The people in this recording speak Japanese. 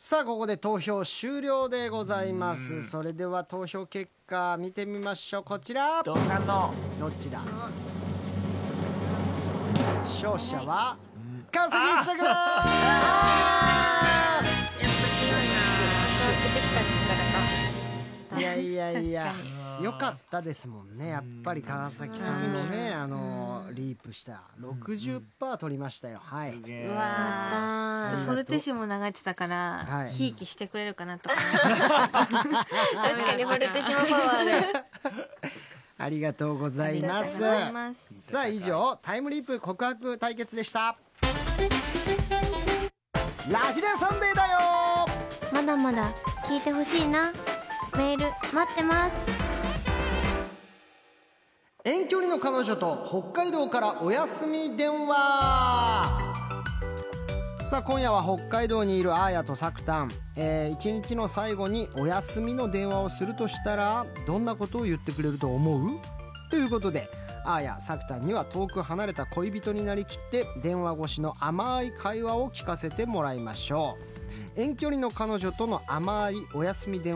さあここで投票終了でございます。それでは投票結果見てみましょう。こちらどうなの？ どっちだ。勝者は川崎一作だ。いやいやいや、よかったですもんね。やっぱり川崎さんのね、リープした60%取りましたよ。はい。 うわー、フォルテッシモ流れてたからひいきしてくれるかなとか。 確かにフォルテッシモパワーで。 ありがとうございます。さあ以上タイムリープ告白対決でした。ラジラサンデーだよ。 まだまだ聞いてほしいな。メール待ってます。 遠距離の彼女と北海道からお休み電話。さあ今夜は北海道にいるアーヤとサクタン、一日の最後にお休みの電話をするとしたらどんなことを言ってくれると思う？ということでアーヤ、サクタンには遠く離れた恋人になりきって電話越しの甘い会話を聞かせてもらいましょう。遠距離の彼女との甘いお休み電話